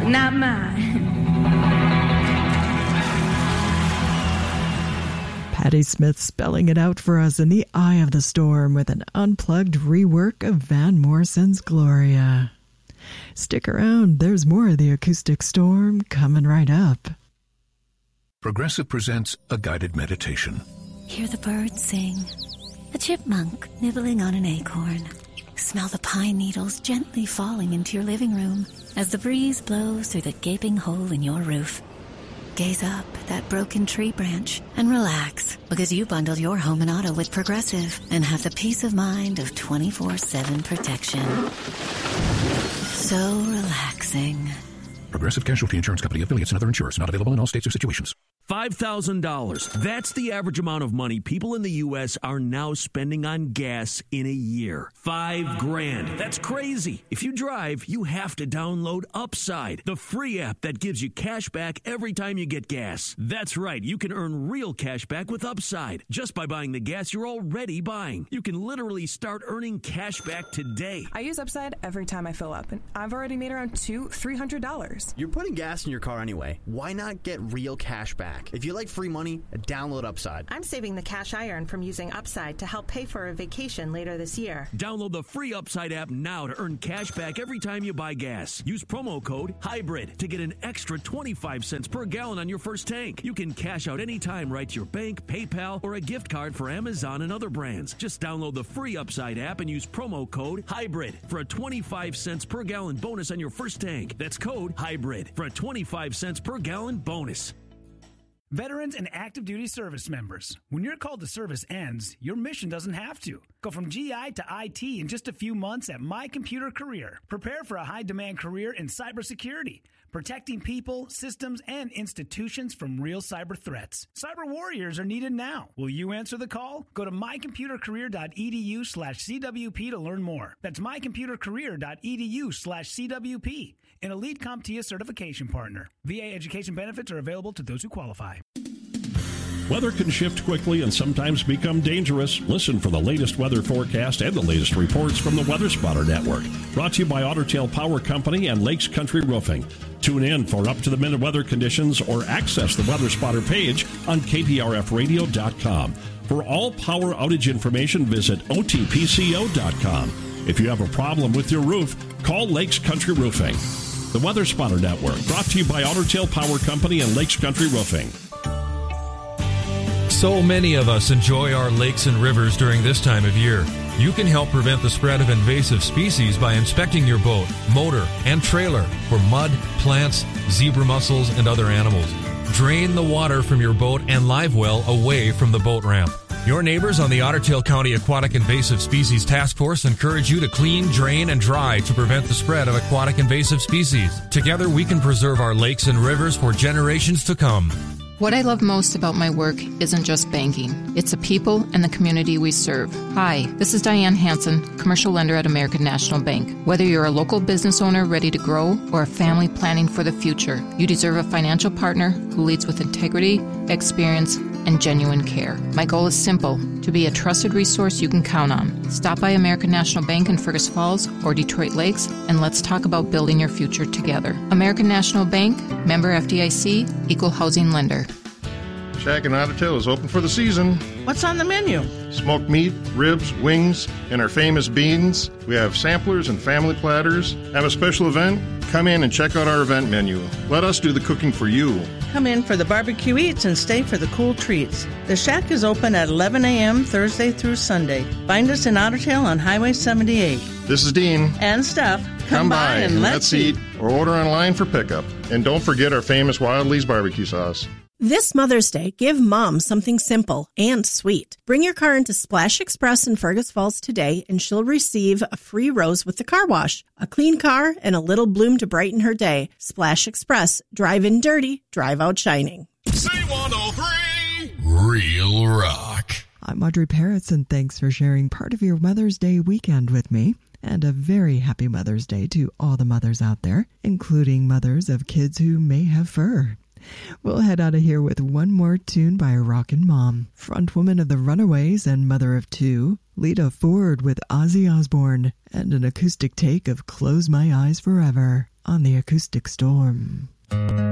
not mine. Patti Smith spelling it out for us in The Eye of the Storm with an unplugged rework of Van Morrison's Gloria. Stick around, there's more of The Acoustic Storm coming right up. Progressive presents a guided meditation. Hear the birds sing, a chipmunk nibbling on an acorn. Smell the pine needles gently falling into your living room as the breeze blows through the gaping hole in your roof. Gaze up at that broken tree branch and relax, because you bundled your home and auto with Progressive and have the peace of mind of 24/7 protection. So relaxing. Progressive Casualty Insurance Company, affiliates, and other insurers. Not available in all states or situations. $5,000. That's the average amount of money people in the U.S. are now spending on gas in a year. $5,000. That's crazy. If you drive, you have to download Upside, the free app that gives you cash back every time you get gas. That's right. You can earn real cash back with Upside just by buying the gas you're already buying. You can literally start earning cash back today. I use Upside every time I fill up, and I've already made around $300. You're putting gas in your car anyway. Why not get real cash back? If you like free money, download Upside. I'm saving the cash I earn from using Upside to help pay for a vacation later this year. Download the free Upside app now to earn cash back every time you buy gas. Use promo code HYBRID to get an extra 25 cents per gallon on your first tank. You can cash out anytime right to your bank, PayPal, or a gift card for Amazon and other brands. Just download the free Upside app and use promo code HYBRID for a 25 cents per gallon bonus on your first tank. That's code HYBRID for a 25 cents per gallon bonus. Veterans and active duty service members, when your call to service ends, your mission doesn't have to. Go from GI to IT in just a few months at My Computer Career. Prepare for a high-demand career in cybersecurity, protecting people, systems, and institutions from real cyber threats. Cyber warriors are needed now. Will you answer the call? Go to mycomputercareer.edu/CWP to learn more. That's mycomputercareer.edu/CWP. An Elite CompTIA certification partner. VA education benefits are available to those who qualify. Weather can shift quickly and sometimes become dangerous. Listen for the latest weather forecast and the latest reports from the Weather Spotter Network. Brought to you by Otter Tail Power Company and Lakes Country Roofing. Tune in for up-to-the-minute weather conditions or access the Weather Spotter page on KPRFradio.com. For all power outage information, visit OTPCO.com. If you have a problem with your roof, call Lakes Country Roofing. The Weather Spotter Network, brought to you by Otter Tail Power Company and Lakes Country Roofing. So many of us enjoy our lakes and rivers during this time of year. You can help prevent the spread of invasive species by inspecting your boat, motor, and trailer for mud, plants, zebra mussels, and other animals. Drain the water from your boat and live well away from the boat ramp. Your neighbors on the Otter Tail County Aquatic Invasive Species Task Force encourage you to clean, drain, and dry to prevent the spread of aquatic invasive species. Together, we can preserve our lakes and rivers for generations to come. What I love most about my work isn't just banking. It's the people and the community we serve. Hi, this is Diane Hansen, commercial lender at American National Bank. Whether you're a local business owner ready to grow or a family planning for the future, you deserve a financial partner who leads with integrity, experience, and genuine care. My goal is simple, to be a trusted resource you can count on. Stop by American National Bank in Fergus Falls or Detroit Lakes, and let's talk about building your future together. American National Bank, member FDIC, equal housing lender. Shack in Otter Tail is open for the season. What's on the menu? Smoked meat, ribs, wings, and our famous beans. We have samplers and family platters. Have a special event? Come in and check out our event menu. Let us do the cooking for you. Come in for the barbecue eats and stay for the cool treats. The Shack is open at 11 a.m. Thursday through Sunday. Find us in Otter Tail on Highway 78. This is Dean. And Steph. Come by and let's eat. Or order online for pickup. And don't forget our famous Wild Lee's barbecue sauce. This Mother's Day, give Mom something simple and sweet. Bring your car into Splash Express in Fergus Falls today, and she'll receive a free rose with the car wash, a clean car, and a little bloom to brighten her day. Splash Express. Drive in dirty, drive out shining. C103 Real Rock. I'm Audrey Parrots, and thanks for sharing part of your Mother's Day weekend with me. And a very happy Mother's Day to all the mothers out there, including mothers of kids who may have fur. We'll head out of here with one more tune by a rockin' mom, frontwoman of the Runaways and mother of two, Lita Ford with Ozzy Osbourne, and an acoustic take of Close My Eyes Forever on the Acoustic Storm.